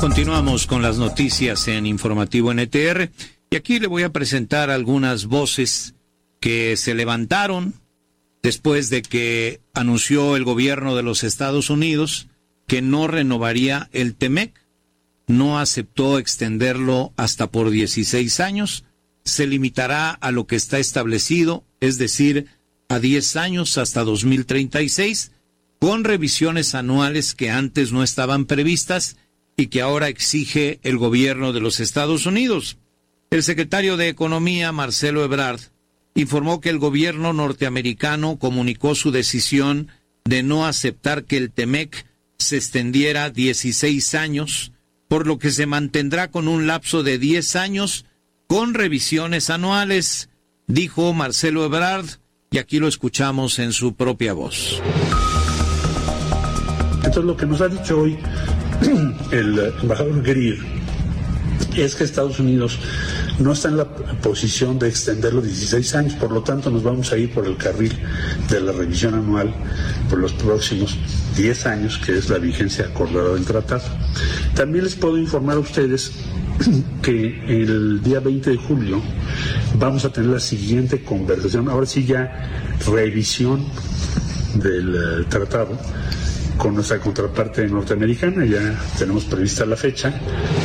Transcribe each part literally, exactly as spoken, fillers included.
Continuamos con las noticias en Informativo N T R y aquí le voy a presentar algunas voces que se levantaron después de que anunció el gobierno de los Estados Unidos que no renovaría el TEMEC, no aceptó extenderlo hasta por dieciséis años, se limitará a lo que está establecido, es decir, a diez años hasta dos mil treinta y seis, con revisiones anuales que antes no estaban previstas y que ahora exige el gobierno de los Estados Unidos. El secretario de Economía, Marcelo Ebrard, informó que el gobierno norteamericano comunicó su decisión de no aceptar que el TEMEC se extendiera dieciséis años, por lo que se mantendrá con un lapso de diez años con revisiones anuales, dijo Marcelo Ebrard, y aquí lo escuchamos en su propia voz. Entonces, lo que nos ha dicho hoy el embajador Greer es que Estados Unidos no está en la posición de extenderlo dieciséis años, por lo tanto nos vamos a ir por el carril de la revisión anual por los próximos diez años, que es la vigencia acordada del tratado. También les puedo informar a ustedes que el día veinte de julio vamos a tener la siguiente conversación, ahora sí ya revisión del uh, tratado con nuestra contraparte norteamericana, ya tenemos prevista la fecha.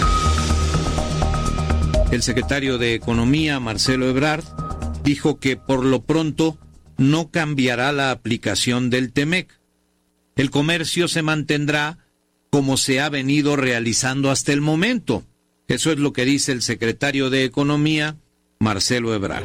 El secretario de Economía, Marcelo Ebrard, dijo que por lo pronto no cambiará la aplicación del TEMEC. El comercio se mantendrá como se ha venido realizando hasta el momento. Eso es lo que dice el secretario de Economía, Marcelo Ebrard.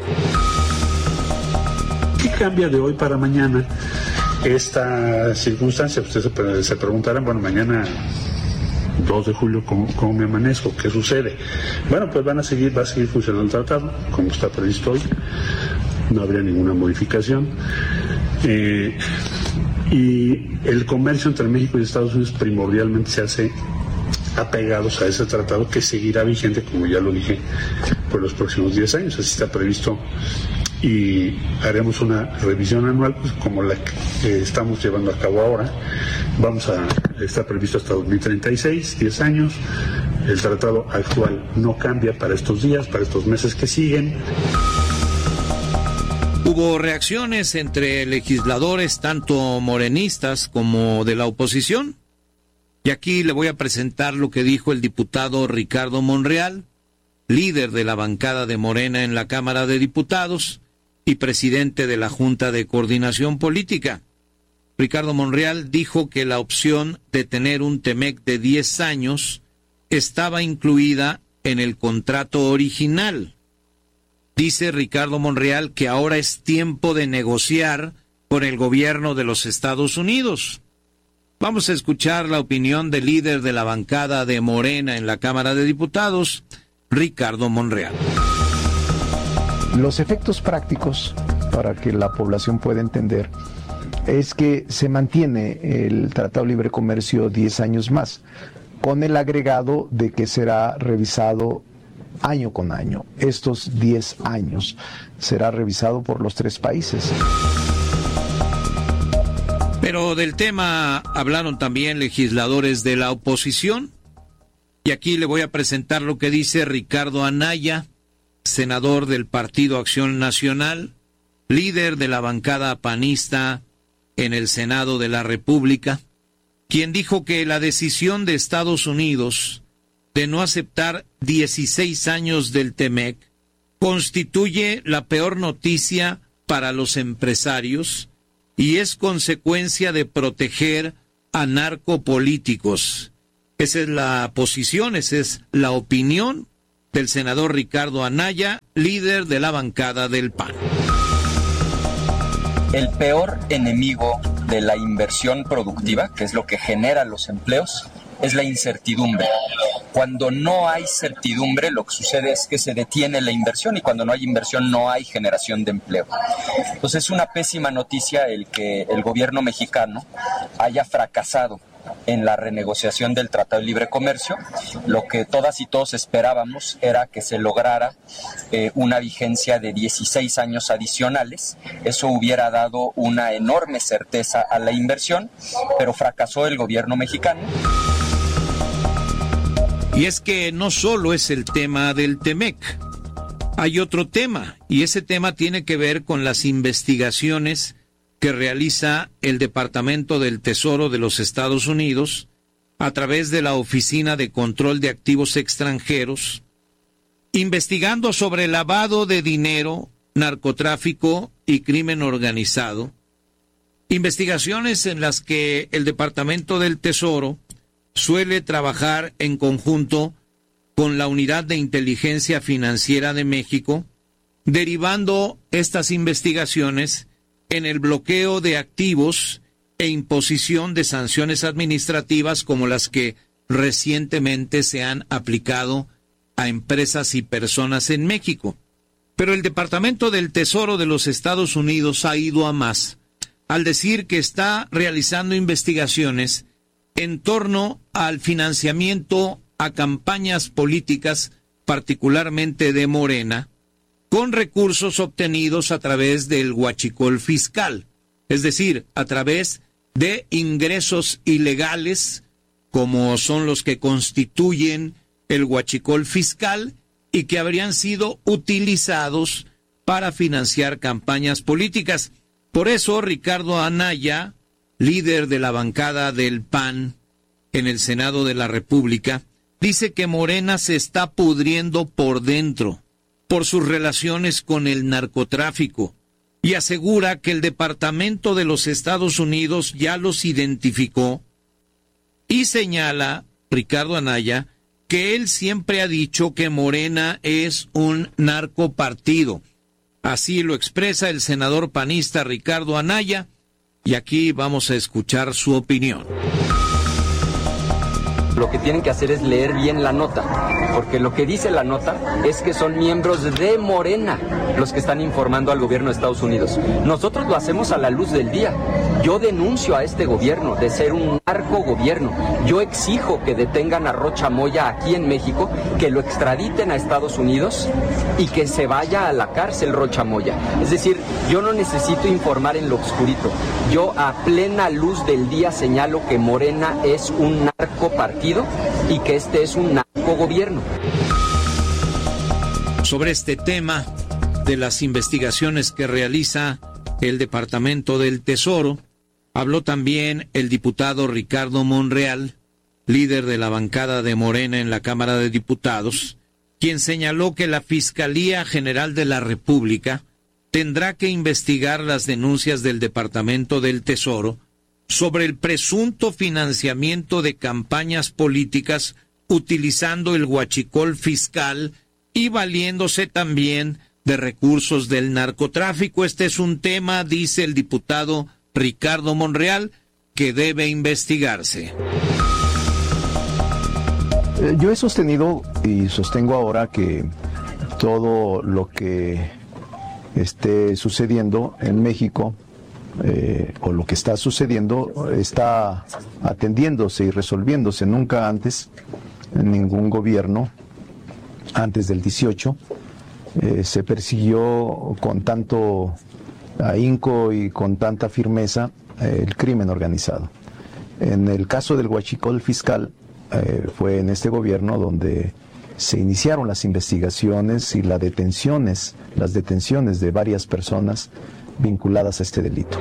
¿Qué cambia de hoy para mañana esta circunstancia? Ustedes se, se preguntarán, bueno, mañana dos de julio, ¿cómo, ¿cómo me amanezco? ¿Qué sucede? Bueno, pues van a seguir, va a seguir funcionando el tratado, como está previsto hoy. No habría ninguna modificación. Eh, y el comercio entre México y Estados Unidos primordialmente se hace apegados a ese tratado, que seguirá vigente, como ya lo dije, por los próximos diez años. Así está previsto. Y haremos una revisión anual, pues, como la que estamos llevando a cabo ahora. Vamos a estar previsto hasta dos mil treinta y seis, diez años. El tratado actual no cambia para estos días, para estos meses que siguen. Hubo reacciones entre legisladores, tanto morenistas como de la oposición. Y aquí le voy a presentar lo que dijo el diputado Ricardo Monreal, líder de la bancada de Morena en la Cámara de Diputados y presidente de la Junta de Coordinación Política. Ricardo Monreal dijo que la opción de tener un TEMEC de diez años estaba incluida en el contrato original. Dice Ricardo Monreal que ahora es tiempo de negociar con el gobierno de los Estados Unidos. Vamos a escuchar la opinión del líder de la bancada de Morena en la Cámara de Diputados, Ricardo Monreal. Los efectos prácticos, para que la población pueda entender, es que se mantiene el Tratado de Libre Comercio diez años más, con el agregado de que será revisado año con año. Estos diez años será revisado por los tres países. Pero del tema hablaron también legisladores de la oposición. Y aquí le voy a presentar lo que dice Ricardo Anaya, senador del Partido Acción Nacional, líder de la bancada panista en el Senado de la República, quien dijo que la decisión de Estados Unidos de no aceptar dieciséis años del TEMEC constituye la peor noticia para los empresarios y es consecuencia de proteger a narcopolíticos. Esa es la posición, esa es la opinión del senador Ricardo Anaya, líder de la bancada del P A N. El peor enemigo de la inversión productiva, que es lo que genera los empleos, es la incertidumbre. Cuando no hay certidumbre, lo que sucede es que se detiene la inversión y cuando no hay inversión no hay generación de empleo. Entonces es una pésima noticia el que el gobierno mexicano haya fracasado en la renegociación del Tratado de Libre Comercio. Lo que todas y todos esperábamos era que se lograra eh, una vigencia de dieciséis años adicionales. Eso hubiera dado una enorme certeza a la inversión, pero fracasó el gobierno mexicano. Y es que no solo es el tema del Temec, hay otro tema, y ese tema tiene que ver con las investigaciones que realiza el Departamento del Tesoro de los Estados Unidos a través de la Oficina de Control de Activos Extranjeros, investigando sobre lavado de dinero, narcotráfico y crimen organizado, investigaciones en las que el Departamento del Tesoro suele trabajar en conjunto con la Unidad de Inteligencia Financiera de México, derivando estas investigaciones en el bloqueo de activos e imposición de sanciones administrativas como las que recientemente se han aplicado a empresas y personas en México. Pero el Departamento del Tesoro de los Estados Unidos ha ido a más al decir que está realizando investigaciones en torno al financiamiento a campañas políticas, particularmente de Morena, con recursos obtenidos a través del huachicol fiscal, es decir, a través de ingresos ilegales, como son los que constituyen el huachicol fiscal y que habrían sido utilizados para financiar campañas políticas. Por eso, Ricardo Anaya, líder de la bancada del P A N en el Senado de la República, dice que Morena se está pudriendo por dentro por sus relaciones con el narcotráfico y asegura que el Departamento de los Estados Unidos ya los identificó y señala, Ricardo Anaya, que él siempre ha dicho que Morena es un narcopartido. Así lo expresa el senador panista Ricardo Anaya, y aquí vamos a escuchar su opinión. Lo que tienen que hacer es leer bien la nota, porque lo que dice la nota es que son miembros de Morena los que están informando al gobierno de Estados Unidos. Nosotros lo hacemos a la luz del día. Yo denuncio a este gobierno de ser un narcogobierno. Yo exijo que detengan a Rocha Moya aquí en México, que lo extraditen a Estados Unidos y que se vaya a la cárcel Rocha Moya. Es decir, yo no necesito informar en lo oscurito. Yo a plena luz del día señalo que Morena es un narcopartido y que este es un narcogobierno. Sobre este tema de las investigaciones que realiza el Departamento del Tesoro, habló también el diputado Ricardo Monreal, líder de la bancada de Morena en la Cámara de Diputados, quien señaló que la Fiscalía General de la República tendrá que investigar las denuncias del Departamento del Tesoro sobre el presunto financiamiento de campañas políticas utilizando el huachicol fiscal y valiéndose también de recursos del narcotráfico. Este es un tema, dice el diputado Ricardo Monreal, que debe investigarse. Yo he sostenido y sostengo ahora que todo lo que esté sucediendo en México Eh, o lo que está sucediendo está atendiéndose y resolviéndose. Nunca antes en ningún gobierno, antes del dieciocho, eh, se persiguió con tanto ahínco y con tanta firmeza eh, el crimen organizado. En el caso del huachicol fiscal, eh, fue en este gobierno donde se iniciaron las investigaciones y las detenciones, las detenciones de varias personas vinculadas a este delito.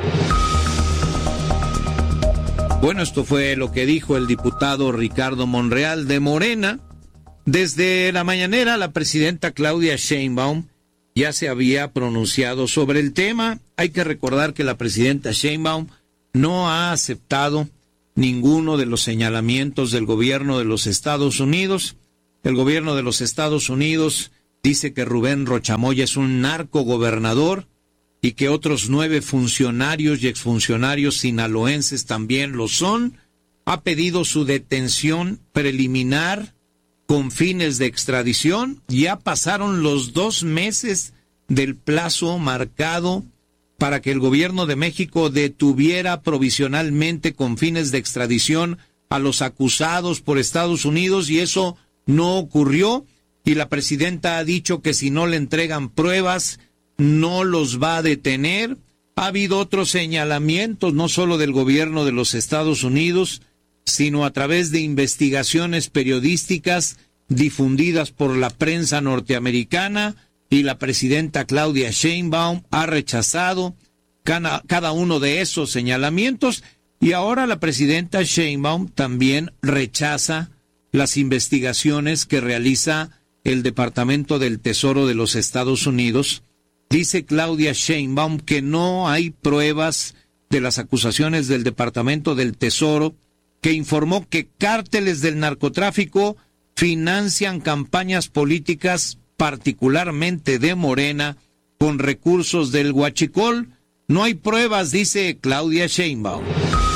Bueno, esto fue lo que dijo el diputado Ricardo Monreal de Morena. Desde la mañanera, la presidenta Claudia Sheinbaum ya se había pronunciado sobre el tema. Hay que recordar que la presidenta Sheinbaum no ha aceptado ninguno de los señalamientos del gobierno de los Estados Unidos. El gobierno de los Estados Unidos dice que Rubén Rocha Moya es un narcogobernador y que otros nueve funcionarios y exfuncionarios sinaloenses también lo son. Ha pedido su detención preliminar con fines de extradición. Ya pasaron los dos meses del plazo marcado para que el gobierno de México detuviera provisionalmente con fines de extradición a los acusados por Estados Unidos, y eso no ocurrió, y la presidenta ha dicho que si no le entregan pruebas no los va a detener. Ha habido otros señalamientos, no solo del gobierno de los Estados Unidos, sino a través de investigaciones periodísticas difundidas por la prensa norteamericana, y la presidenta Claudia Sheinbaum ha rechazado cada, cada uno de esos señalamientos, y ahora la presidenta Sheinbaum también rechaza las investigaciones que realiza el Departamento del Tesoro de los Estados Unidos. Dice Claudia Sheinbaum que no hay pruebas de las acusaciones del Departamento del Tesoro, que informó que cárteles del narcotráfico financian campañas políticas, particularmente de Morena, con recursos del huachicol. No hay pruebas, dice Claudia Sheinbaum.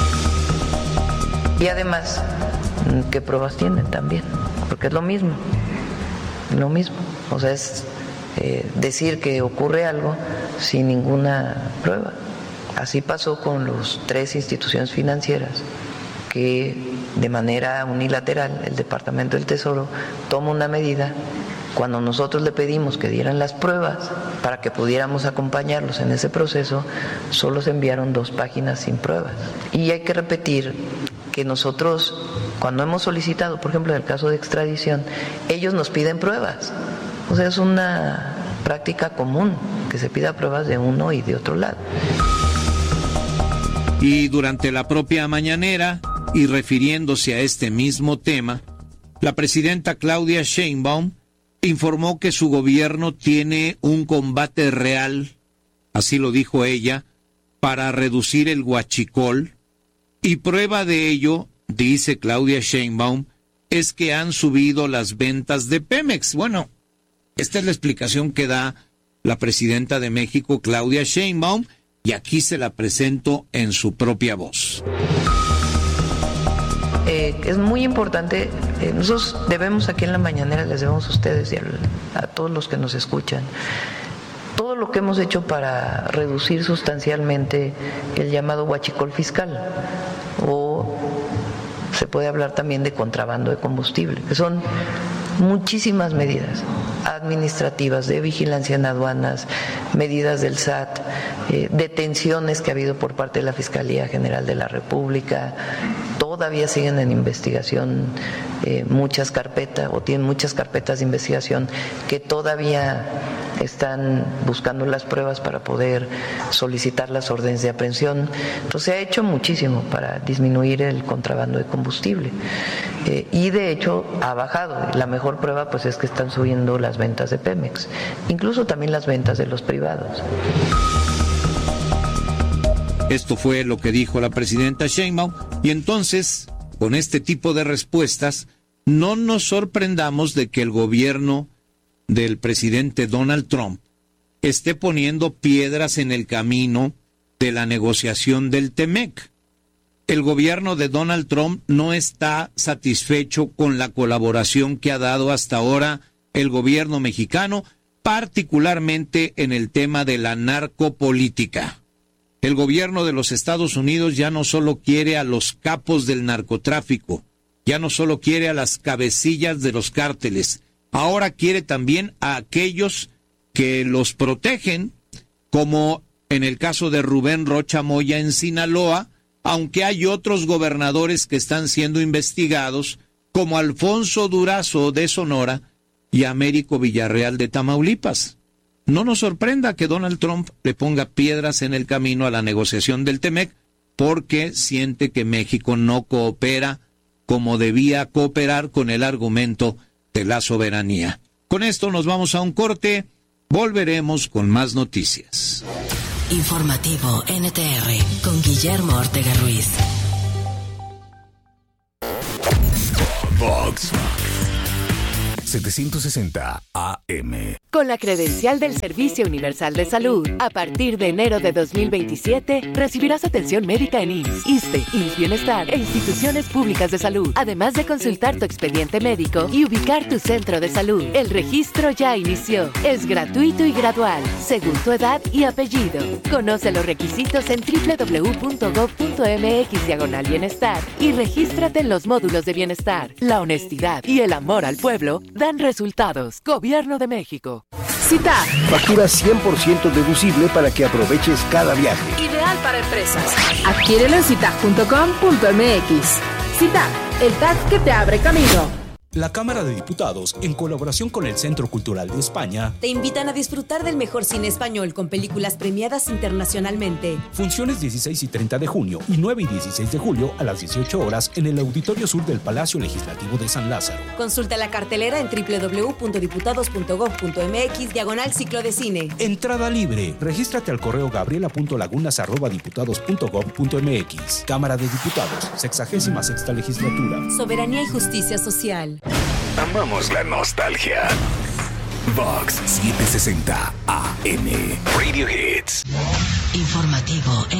Y además, ¿qué pruebas tienen también? Porque es lo mismo, lo mismo. O sea, es eh, decir que ocurre algo sin ninguna prueba. Así pasó con las tres instituciones financieras, que de manera unilateral el Departamento del Tesoro toma una medida. Cuando nosotros le pedimos que dieran las pruebas para que pudiéramos acompañarlos en ese proceso, solo se enviaron dos páginas sin pruebas. Y hay que repetir que nosotros, cuando hemos solicitado, por ejemplo, en el caso de extradición, ellos nos piden pruebas. O sea, es una práctica común que se pida pruebas de uno y de otro lado. Y durante la propia mañanera, y refiriéndose a este mismo tema, la presidenta Claudia Sheinbaum informó que su gobierno tiene un combate real, así lo dijo ella, para reducir el huachicol, y prueba de ello, dice Claudia Sheinbaum, es que han subido las ventas de Pemex. Bueno, esta es la explicación que da la presidenta de México, Claudia Sheinbaum, y aquí se la presento en su propia voz. Eh, es muy importante, eh, nosotros debemos aquí en la mañanera, les debemos a ustedes y a, a todos los que nos escuchan, todo lo que hemos hecho para reducir sustancialmente el llamado huachicol fiscal, o se puede hablar también de contrabando de combustible, que son muchísimas medidas administrativas, de vigilancia en aduanas, medidas del S A T, eh, detenciones que ha habido por parte de la Fiscalía General de la República. Todavía siguen en investigación eh, muchas carpetas, o tienen muchas carpetas de investigación que todavía están buscando las pruebas para poder solicitar las órdenes de aprehensión. Entonces se ha hecho muchísimo para disminuir el contrabando de combustible, eh, y de hecho ha bajado. La mejor prueba pues es que están subiendo las ventas de Pemex, incluso también las ventas de los privados. Esto fue lo que dijo la presidenta Sheinbaum, y entonces, con este tipo de respuestas, no nos sorprendamos de que el gobierno del presidente Donald Trump esté poniendo piedras en el camino de la negociación del Temec. El gobierno de Donald Trump no está satisfecho con la colaboración que ha dado hasta ahora el gobierno mexicano, particularmente en el tema de la narcopolítica. El gobierno de los Estados Unidos ya no solo quiere a los capos del narcotráfico, ya no solo quiere a las cabecillas de los cárteles, ahora quiere también a aquellos que los protegen, como en el caso de Rubén Rocha Moya en Sinaloa, aunque hay otros gobernadores que están siendo investigados, como Alfonso Durazo de Sonora y Américo Villarreal de Tamaulipas. No nos sorprenda que Donald Trump le ponga piedras en el camino a la negociación del Temec, porque siente que México no coopera como debía cooperar con el argumento de la soberanía. Con esto nos vamos a un corte, volveremos con más noticias. Informativo N T R con Guillermo Ortega Ruiz. Vox setecientos sesenta A M. Con la credencial del Servicio Universal de Salud, a partir de enero de dos mil veintisiete, recibirás atención médica en I M S S, ISSSTE, I M S S Bienestar e instituciones públicas de salud, además de consultar tu expediente médico y ubicar tu centro de salud. El registro ya inició. Es gratuito y gradual, según tu edad y apellido. Conoce los requisitos en doble u doble u doble u punto gob punto eme equis diagonal bienestar y regístrate en los módulos de bienestar. La honestidad y el amor al pueblo dan resultados. Gobierno de México. Cita. Factura cien por ciento deducible para que aproveches cada viaje. Ideal para empresas. Adquiérelo en cita punto com punto eme equis. Cita, el tag que te abre camino. La Cámara de Diputados, en colaboración con el Centro Cultural de España, te invitan a disfrutar del mejor cine español con películas premiadas internacionalmente. Funciones dieciséis y treinta de junio y nueve y dieciséis de julio a las dieciocho horas en el Auditorio Sur del Palacio Legislativo de San Lázaro. Consulta la cartelera en doble u doble u doble u punto diputados punto gob punto eme equis diagonal ciclo de cine. Entrada libre. Regístrate al correo gabriela punto lagunas arroba diputados punto gob punto eme equis. Cámara de Diputados, sexagésima sexta legislatura. Soberanía y justicia social. Amamos la nostalgia. Vox setecientos sesenta A M. Radio Hits. Informativo